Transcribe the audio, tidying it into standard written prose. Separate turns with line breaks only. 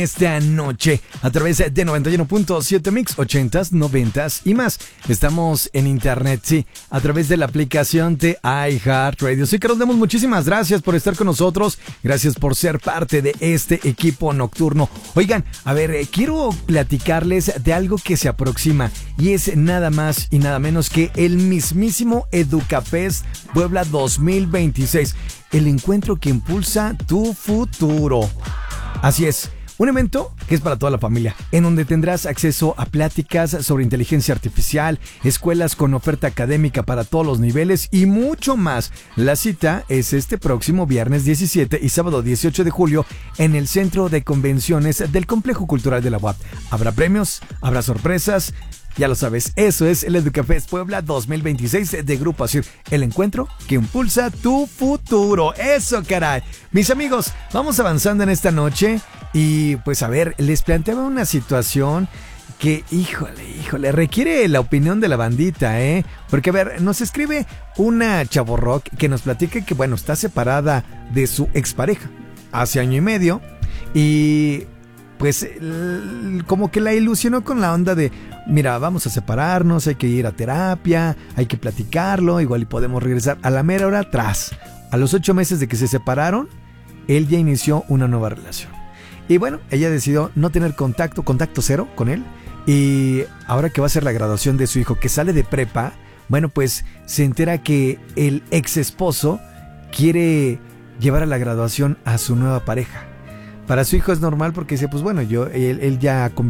Esta noche a través de 91.7 Mix, 80s, 90s y más. Estamos en internet, sí, a través de la aplicación de iHeartRadio. Sí, Carlos Lemos, muchísimas gracias por estar con nosotros. Gracias por ser parte de este equipo nocturno. Oigan, a ver, quiero platicarles de algo que se aproxima y es nada más y nada menos que el mismísimo Educafest Puebla 2026. El encuentro que impulsa tu futuro. Así es. Un evento que es para toda la familia, en donde tendrás acceso a pláticas sobre inteligencia artificial, escuelas con oferta académica para todos los niveles y mucho más. La cita es este próximo viernes 17 y sábado 18 de julio en el Centro de Convenciones del Complejo Cultural de la UAP. Habrá premios, habrá sorpresas. Ya lo sabes, eso es el Educafest Puebla 2026 de Grupo Asir, el encuentro que impulsa tu futuro. ¡Eso, caray! Mis amigos, vamos avanzando en esta noche y pues a ver, les planteaba una situación que, híjole, requiere la opinión de la bandita, ¿eh? Porque, a ver, nos escribe una chavorrock que nos platica que, bueno, está separada de su expareja hace año y medio y pues como que la ilusionó con la onda de, mira, vamos a separarnos, hay que ir a terapia, hay que platicarlo, igual y podemos regresar. A la mera hora atrás, a los 8 meses de que se separaron, él ya inició una nueva relación. Y bueno, ella decidió no tener contacto cero con él. Y ahora que va a ser la graduación de su hijo, que sale de prepa, bueno, pues se entera que el ex esposo quiere llevar a la graduación a su nueva pareja. Para su hijo es normal porque dice, pues bueno, él ya